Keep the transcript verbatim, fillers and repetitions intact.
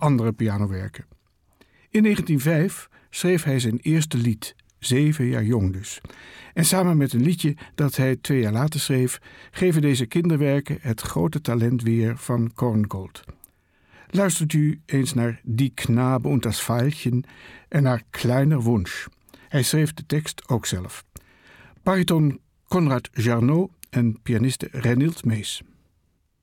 andere pianowerken. In negentien vijf schreef hij zijn eerste lied, zeven jaar jong dus. En samen met een liedje dat hij twee jaar later schreef, geven deze kinderwerken het grote talent weer van Korngold. Luistert u eens naar Die Knabe und das Veilchen en naar Kleiner Wunsch. Hij schreef de tekst ook zelf. Bariton Konrad Jarnot en pianiste Renild Mees.